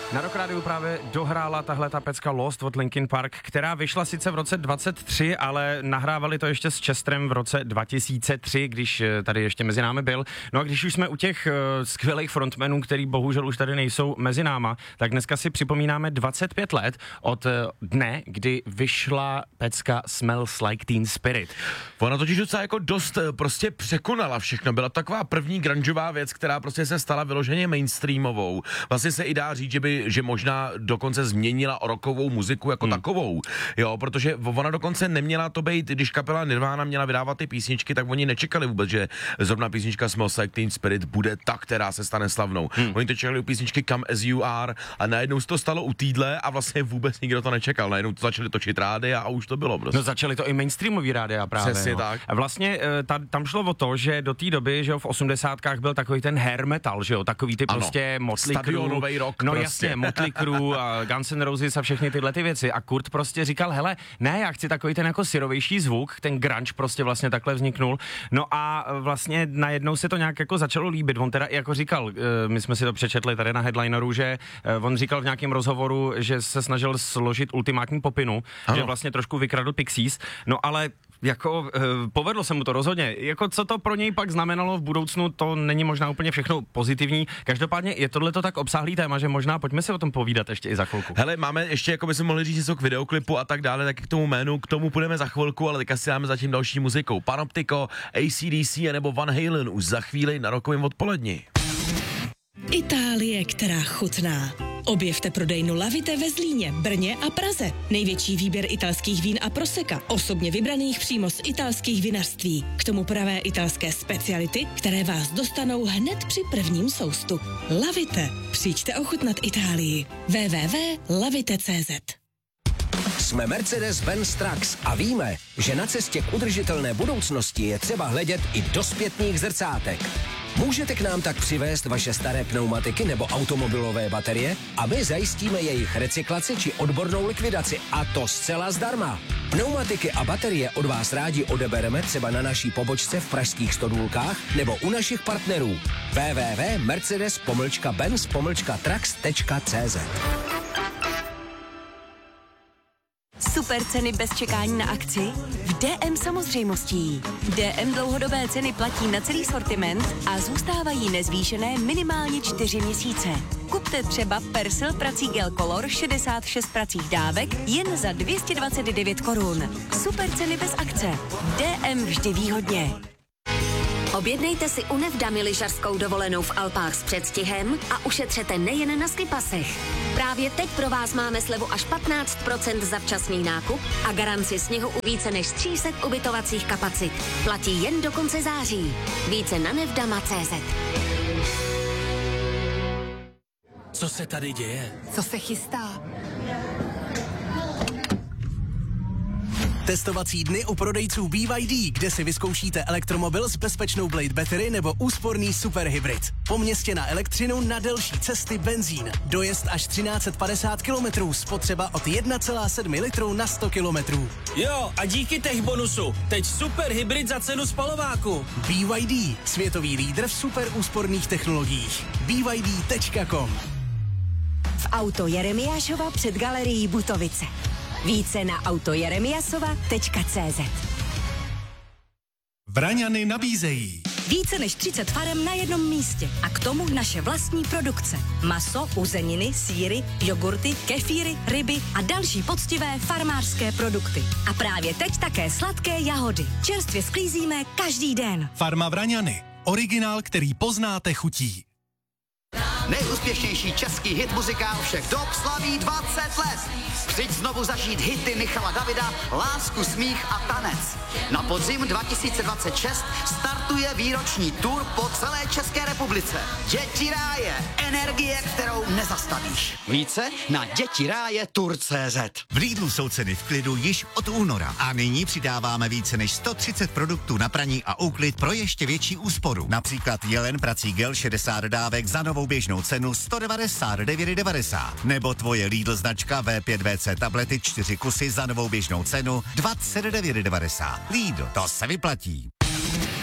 Na Rock Rádiu právě dohrála tahle ta pecka Lost od Linkin Park, která vyšla sice v roce 23, ale nahrávali to ještě s Chesterem v roce 2003, když tady ještě mezi námi byl. No a když už jsme u těch skvělých frontmenů, který bohužel už tady nejsou mezi náma, tak dneska si připomínáme 25 let od dne, kdy vyšla pecka Smells Like Teen Spirit. Ona totiž docela jako dost prostě překonala všechno. Byla taková první grungeová věc, která prostě se stala vyloženě mainstreamovou. Vlastně se i dá říct, že možná dokonce změnila rockovou muziku jako takovou. Jo, protože ona dokonce neměla to být, když kapela Nirvana měla vydávat ty písničky, tak oni nečekali vůbec, že zrovna písnička Smells Like Teen Spirit bude ta, která se stane slavnou. Oni to čekali u písničky Come As You Are a najednou se to stalo u týdle a vlastně vůbec nikdo to nečekal. Najednou to začali točit rádia a už to bylo prostě. No začali to i mainstreamový rádia právě. Přesně tak. A vlastně tam šlo o to, že do té doby, že jo, v 80kách byl takový ten hair metal, že jo, takový ty prostě Motley Crue. Stadionový rock. No prostě. jasně, Motley Crue a Guns N' Roses a všechny tyhle ty věci. A Kurt prostě říkal, hele, ne, já chci takový ten jako syrovější zvuk, ten grunge prostě vlastně takhle vzniknul. No a vlastně najednou se to nějak jako začalo líbit. On teda jako říkal, my jsme si to přečetli tady na headlineru, že on říkal v nějakém rozhovoru, že se snažil složit ultimátní popinu, že vlastně trošku vykradl Pixies, no ale jako povedlo se mu to rozhodně. Jako co to pro něj pak znamenalo v budoucnu, to není možná úplně všechno pozitivní. Každopádně je tohleto tak obsáhlý téma, že možná pojďme si o tom povídat ještě i za chvilku. Hele, máme ještě, jako bychom mohli říct něco k videoklipu a tak dále, tak k tomu jménu, k tomu půjdeme za chvilku, ale teďka si dáme zatím další muzikou. Panoptiko, AC/DC nebo Van Halen už za chvíli na Rockovém odpoledni. Itálie, která chutná. Objevte prodejnu Lavite ve Zlíně, Brně a Praze. Největší výběr italských vín a proseka, osobně vybraných přímo z italských vinařství. K tomu pravé italské speciality, které vás dostanou hned při prvním soustu. Lavite. Přijďte ochutnat Itálii. www.lavite.cz. Jsme Mercedes-Benz Trucks a víme, že na cestě k udržitelné budoucnosti je třeba hledět i do zpětných zrcátek. Můžete k nám tak přivést vaše staré pneumatiky nebo automobilové baterie a my zajistíme jejich recyklaci či odbornou likvidaci, a to zcela zdarma. Pneumatiky a baterie od vás rádi odebereme třeba na naší pobočce v pražských Stodůlkách nebo u našich partnerů www.mercedes-benz-trucks.cz. Super ceny bez čekání na akci? V DM samozřejmostí. DM dlouhodobé ceny platí na celý sortiment a zůstávají nezvýšené minimálně 4 měsíce. Kupte třeba Persil prací gel Color 66 pracích dávek jen za 229 korun. Super ceny bez akce. DM vždy výhodně. Objednejte si u Nevdamy lyžařskou dovolenou v Alpách s předstihem a ušetřete nejen na skipasech. Právě teď pro vás máme slevu až 15% za včasný nákup a garanci sněhu u více než 300 ubytovacích kapacit. Platí jen do konce září. Více na nevdama.cz. Co se tady děje? Co se chystá? Testovací dny u prodejců BYD, kde si vyzkoušíte elektromobil s bezpečnou Blade Battery nebo úsporný superhybrid. Po městě na elektřinu, na delší cesty benzín. Dojezd až 1350 km, spotřeba od 1,7 litru na 100 km. Jo, a díky tech bonusu, teď superhybrid za cenu spalováku. BYD, světový lídr v super úsporných technologiích. BYD.com. V Auto Jeremiášova před galerií Butovice. Více na autojeremiasova.cz. Vraňany nabízejí Více než 30 farem na jednom místě a k tomu naše vlastní produkce. Maso, uzeniny, sýry, jogurty, kefíry, ryby a další poctivé farmářské produkty. A právě teď také sladké jahody. Čerstvě sklízíme každý den. Farma Vraňany. Originál, který poznáte chutí. Nejúspěšnější český hit muzikál všech dob slaví 20 let. Přijď znovu zažít hity Michala Davida, Lásku, smích a tanec. Na podzim 2026 startuje výroční tour po celé České republice. Děti ráje, energie, kterou nezastavíš. Více na dětiráje.tour.cz. V Lidlu jsou ceny v klidu již od února a nyní přidáváme více než 130 produktů na praní a úklid pro ještě větší úsporu. Například Jelen prací gel 60 dávek za novou běžnou cenu 199,90 nebo tvoje Lidl značka V5VC tablety 4 kusy za novou běžnou cenu 29,90. Lidl, to se vyplatí.